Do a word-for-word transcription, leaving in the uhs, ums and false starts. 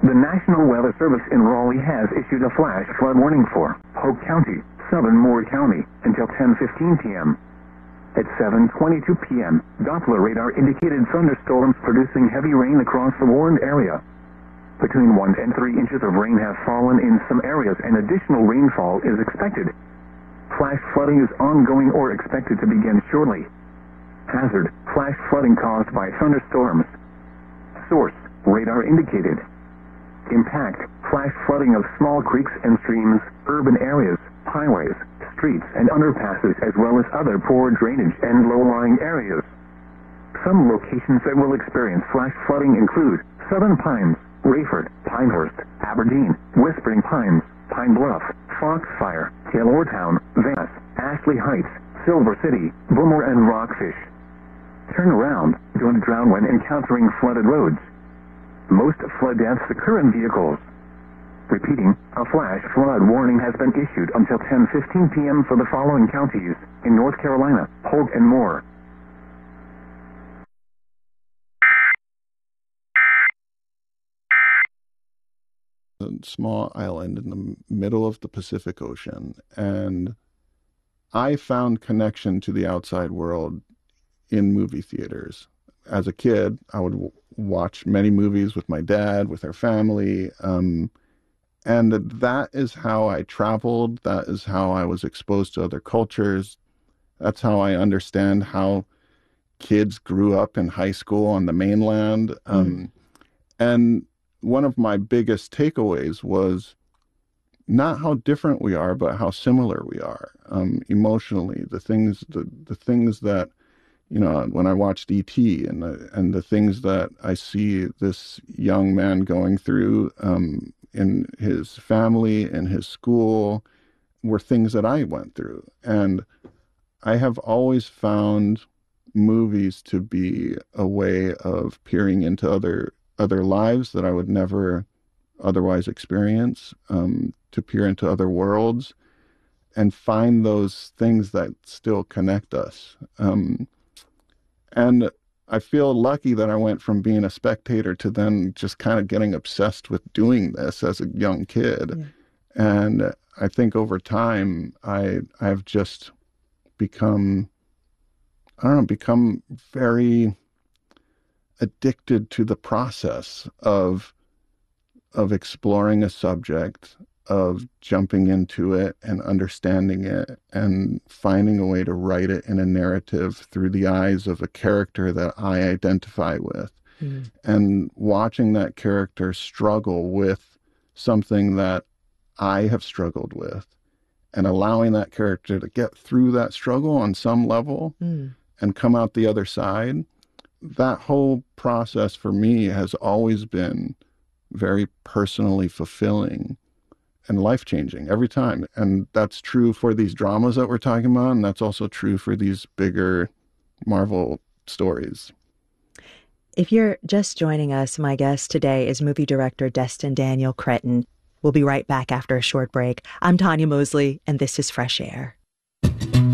The National Weather Service in Raleigh has issued a flash flood warning for Polk County, southern Moore County, until ten fifteen p.m. At seven twenty-two p.m., Doppler radar indicated thunderstorms producing heavy rain across the warned area. Between one and three inches of rain have fallen in some areas, and additional rainfall is expected. Flash flooding is ongoing or expected to begin shortly. Hazard: flash flooding caused by thunderstorms. Source: radar indicated. Impact: flash flooding of small creeks and streams, urban areas, highways, streets, and underpasses, as well as other poor drainage and low-lying areas. Some locations that will experience flash flooding include Southern Pines, Rayford, Pinehurst, Aberdeen, Whispering Pines, Pine Bluff, Foxfire, Taylortown, Vass, Ashley Heights, Silver City, Boomer, and Rockfish. Turn around. Don't drown when encountering flooded roads. Most flood deaths occur in vehicles. Repeating, a flash flood warning has been issued until ten fifteen p.m. for the following counties in North Carolina, Polk, and more. A small island in the middle of the Pacific Ocean, and I found connection to the outside world in movie theaters. As a kid, I would w- watch many movies with my dad, with our family, um, and that is how I traveled. That is how I was exposed to other cultures. That's how I understand how kids grew up in high school on the mainland. Um, mm. And one of my biggest takeaways was not how different we are, but how similar we are um, emotionally. The things, the, the things that, you know, when I watched E T and the, and the things that I see this young man going through um, in his family, in his school, were things that I went through. And I have always found movies to be a way of peering into other other lives that I would never otherwise experience, um, to peer into other worlds and find those things that still connect us. Um, and I feel lucky that I went from being a spectator to then just kind of getting obsessed with doing this as a young kid. Yeah. And I think over time, I, I've just become, I don't know, become very addicted to the process of of exploring a subject, of jumping into it and understanding it and finding a way to write it in a narrative through the eyes of a character that I identify with. Mm. And watching that character struggle with something that I have struggled with and allowing that character to get through that struggle on some level mm. and come out the other side. That whole process for me has always been very personally fulfilling and life-changing every time. And that's true for these dramas that we're talking about, and that's also true for these bigger Marvel stories. If you're just joining us, my guest today is movie director Destin Daniel Cretton. We'll be right back after a short break. I'm Tanya Mosley, and this is Fresh Air.